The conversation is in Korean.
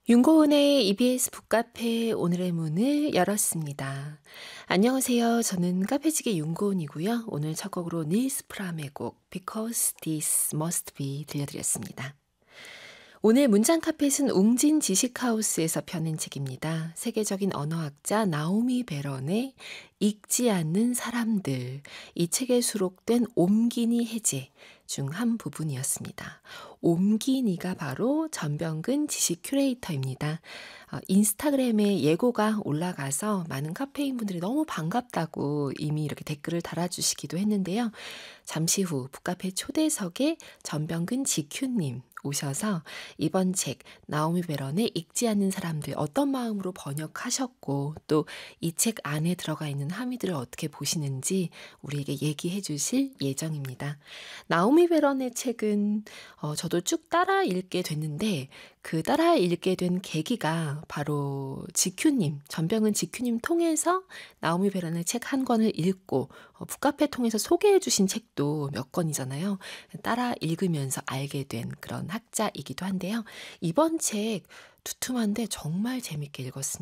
윤고은의 EBS 북카페 오늘의 문을 열었습니다. 안녕하세요. 저는 카페지기 윤고은이고요. 오늘 첫 곡으로 닐스 프람의 곡 Because This Must Be 들려드렸습니다. 오늘 문장 카펫은 웅진 지식하우스에서 펴낸 책입니다. 세계적인 언어학자 나오미 베런의 읽지 않는 사람들, 이 책에 수록된 옴기니 해제 중 한 부분이었습니다. 옴기니가 바로 전병근 지식 큐레이터입니다. 인스타그램에 예고가 올라가서 많은 카페인분들이 너무 반갑다고 이미 이렇게 댓글을 달아주시기도 했는데요. 잠시 후 북카페 초대석에 전병근 지큐님 오셔서 이번 책 나오미 베런의 읽지 않는 사람들 어떤 마음으로 번역하셨고 또 이 책 안에 들어가 있는 함의들을 어떻게 보시는지 우리에게 얘기해 주실 예정입니다. 나오미 베런의 책은 저도 쭉 따라 읽게 됐는데 그 따라 읽게 된 계기가 바로 지큐님, 전병은 지큐님 통해서 나오미 베런의 책 한 권을 읽고 북카페 통해서 소개해 주신 책도 몇 권이잖아요. 따라 읽으면서 알게 된 그런 학자이기도 한데요. 이번 책 두툼한데 정말 재밌게 읽었습니다.